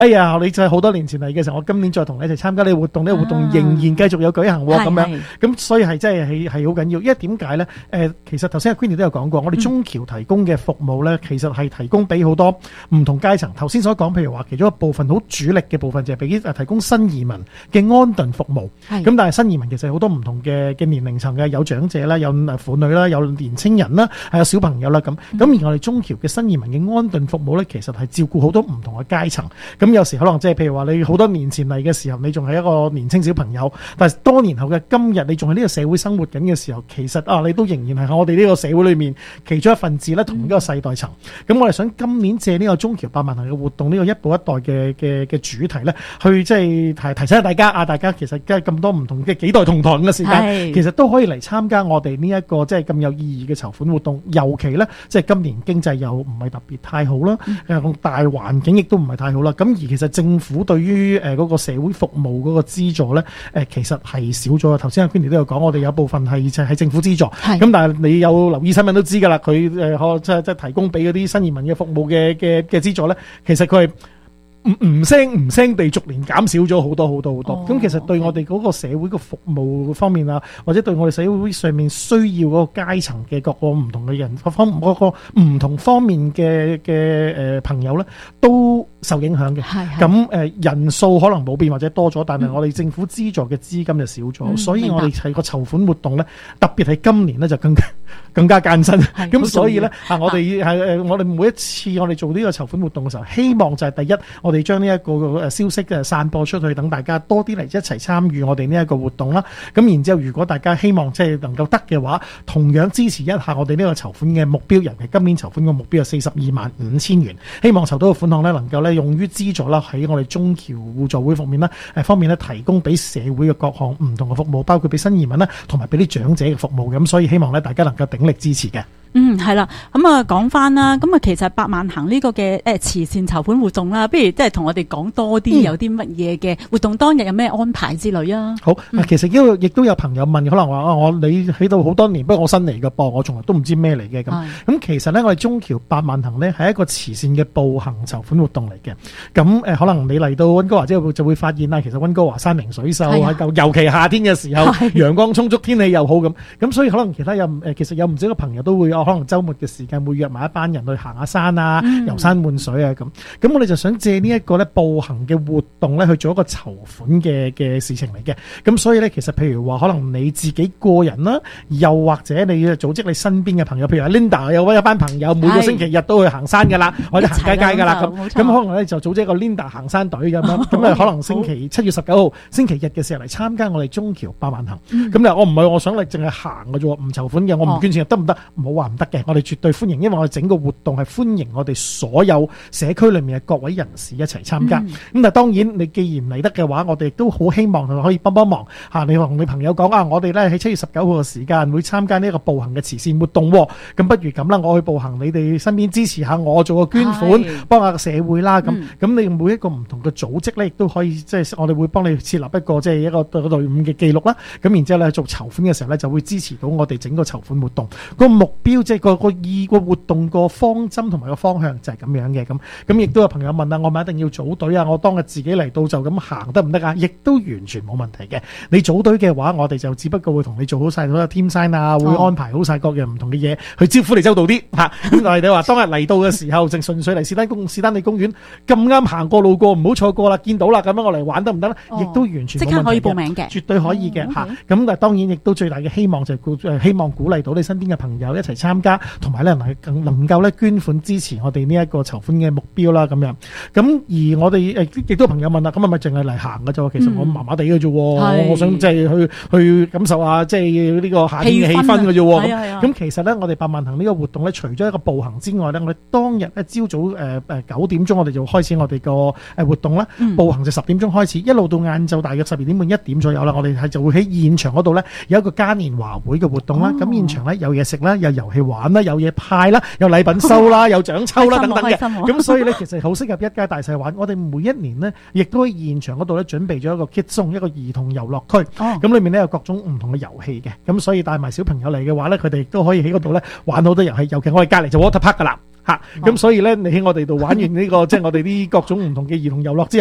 哎呀，你就係好多年前嚟嘅時候，我今年再同你一齊參加呢個活動，呢個活動仍然繼續有舉行咁樣。咁所以係真係好緊要，因為點解咧？其實頭先阿 Queenie 都有講過，我哋中橋提供嘅服務咧，其實係提供俾好多唔同階層。頭先所講，譬如話其中一部分好主力嘅部分就係俾提供新移民嘅安頓服務。咁但係新移民其實好多唔同嘅年齡層嘅，有長者啦，有婦女啦，有年青人啦，係有小朋友啦咁。而我哋中橋嘅新移民嘅安頓服務咧，其實係照顧好多唔同嘅階層。咁有時可能即係譬如話你好多年前嚟嘅時候，你仲係一個年青小朋友，但係多年後嘅今日，你仲喺呢個社會生活緊嘅時候，其實你都仍然係喺我哋呢個社會裏面其中一份子咧，同一個世代層。咁我哋想今年借呢個中橋百萬行嘅活動，呢個一步一代嘅主題咧，去即係提醒下大家大家其實梗係咁多唔同嘅幾代同堂嘅時間，其實都可以嚟參加我哋呢一個即係咁有意義嘅籌款活動。尤其咧，即係今年經濟又唔係特別太好啦，大環境亦都唔係太好啦。咁而其實政府對於嗰個社會服務嗰個資助咧，其實係少咗。頭先阿 Queenie 都有講，我哋有部分係就係政府資助，咁但係你有留意新聞都知㗎啦，佢即係提供俾嗰啲新移民嘅服務嘅資助咧，其實佢係唔聲地逐年減少咗好多。咁其實對我哋嗰個社會嘅服務方面啊，或者對我哋社會上面需要嗰個階層嘅各個唔同嘅人，嗰個唔同方面嘅朋友咧，都受影響嘅。咁人數可能冇變或者多咗，但係我哋政府資助嘅資金就少咗，所以我哋係個籌款活動咧，特別係今年咧就更加艱辛。咁所以咧我哋每一次我哋做呢個籌款活動嘅時候，希望就係第一，我哋將呢一個消息散播出去，等大家多啲嚟一齊參與我哋呢一個活動啦。咁然之後，如果大家希望即係能夠得嘅話，同樣支持一下我哋呢個籌款嘅目標，尤其今年籌款嘅目標係425000元，希望籌到嘅款項咧能夠咧用於資助啦，喺我哋中橋互助會方面咧提供俾社會嘅各項唔同嘅服務，包括俾新移民啦，同埋俾啲長者嘅服務。咁所以希望咧大家能夠鼎力支持嘅。 係啦，咁啊講翻啦，咁啊其實百萬行呢個嘅慈善籌款活動啦，不如即係同我哋講多啲，有啲乜嘢嘅活動當日有咩安排之類啊？ 好，其實亦都有朋友問，可能話你喺度好多年，不過我新嚟嘅噃，我從來都唔知咩嚟嘅咁。咁其實咧，我哋中橋百萬行咧係一個慈善嘅步行籌款活動嚟嘅。咁可能你嚟到溫哥華之後就會發現啦，其實溫哥華山明水秀，尤其夏天嘅時候，陽光充足，天氣又好咁，所以可能其實有唔少嘅朋友都會可能週末嘅時間會約埋一班人去行下山啊，遊山玩水啊咁我哋就想借呢一個咧步行嘅活動咧去做一個籌款嘅事情嚟嘅。咁所以咧，其實譬如話可能你自己個人啦，又或者你要組織你身邊嘅朋友，譬如阿 Linda 有一班朋友每個星期日都去行山噶啦，或者行街噶啦咁可能咧就組織一個 Linda 行山隊咁樣，咁可能星期7月19號星期日嘅時候嚟參加我哋中橋百萬行。咁我唔係我想你淨係行嘅啫，唔籌款嘅，我唔捐錢得唔得？唔好話唔得嘅。我哋絕對歡迎，因為我哋整個活動係歡迎我哋所有社區裏面嘅各位人士一齊參加。咁但係當然，你既然嚟得嘅話，我哋亦都好希望可以幫忙嚇。你同你朋友講我哋咧喺7月19號嘅時間會參加呢一個步行嘅慈善活動。咁不如咁啦，我去步行，你哋身邊支持下我，做個捐款，幫下個社會啦。咁你每一個唔同嘅組織咧，亦都可以即係我哋會幫你設立一個即係一個隊伍嘅記錄啦。咁然之後咧做籌款嘅時候咧，就會支持到我哋整個籌款活動個目標，即係個活動個方針同埋個方向就係咁樣嘅。咁亦都有朋友問啦，我咪一定要組隊啊？我當日自己嚟到就咁行得唔得啊？亦都完全冇問題嘅。你組隊嘅話，我哋就只不過會同你做好晒嗰個 team sign 啊，會安排好晒各樣唔同嘅嘢去招呼你周到啲嚇。咁但係你話當日嚟到嘅時候，淨純粹嚟士丹利公園咁啱行過路過，唔好錯過啦，見到啦咁樣我嚟玩得唔得咧？亦都完全冇問題嘅，即刻可以報名嘅，絕對可以嘅嚇。咁但係當然亦都最大嘅希望就係希望鼓勵到你身邊嘅朋友一齊參加，同埋咧能夠咧捐款支持我哋呢一個籌款嘅目標啦咁樣。咁而我哋亦都有朋友問啦，咁係咪淨係嚟行嘅啫？其實我麻麻地嘅啫，我想即係去感受下即係呢個夏天嘅氣氛嘅啫。咁其實咧，我哋百萬行呢個活動咧，除咗一個步行之外咧，我哋當日咧朝早9點鐘我哋就開始我哋個活動啦。步行就10點鐘開始，一路到晏晝大約12點半1點左右啦。我哋就會喺現場嗰度咧有一個嘉年華會嘅活動啦。咁現場咧有嘢食啦，有遊戲玩啦，有嘢派啦，有禮品收啦，有獎抽啦等等嘅。咁所以咧，其實好適合一家大細玩。我哋每一年呢，亦都喺現場嗰度咧準備咗一個 Kids Zone，一個兒童遊樂區。咁裏面咧有各種唔同嘅遊戲嘅。咁所以帶埋小朋友嚟嘅話咧，佢哋亦都可以喺嗰度咧玩好多遊戲。尤其我哋隔離就 Water Park 噶啦。 嚇。咁所以咧，你喺我哋度玩完呢個即係我哋啲各種唔同嘅兒童遊樂之後